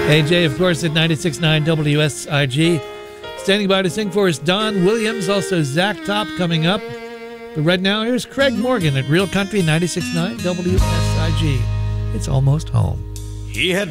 AJ, of course, at 96.9 WSIG. Standing by to sing for us, Don Williams, also Zach Top coming up. But right now, here's Craig Morgan at Real Country 96.9 WSIG. It's almost home. He had